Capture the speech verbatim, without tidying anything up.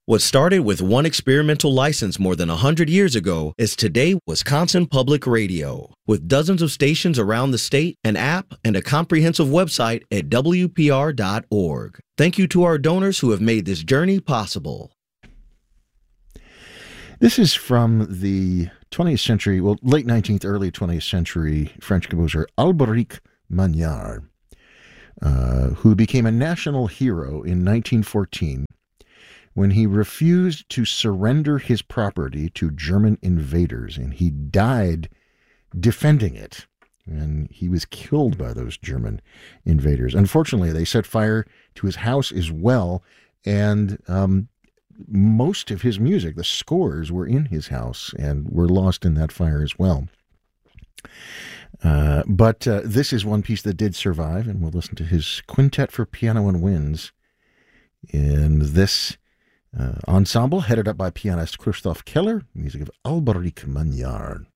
What started with one experimental license more than one hundred years ago is today Wisconsin Public Radio, with dozens of stations around the state, an app, and a comprehensive website at W P R dot org. Thank you to our donors who have made this journey possible. This is from the twentieth century, well, late nineteenth, early twentieth century French composer Albéric Magnard, uh, who became a national hero in nineteen fourteen when he refused to surrender his property to German invaders, and he died defending it. And he was killed by those German invaders. Unfortunately, they set fire to his house as well, and um, most of his music, the scores, were in his house and were lost in that fire as well. Uh, but uh, this is one piece that did survive, and we'll listen to his Quintet for Piano and Winds in this uh, ensemble, headed up by pianist Christoph Keller, music of Albéric Magnard.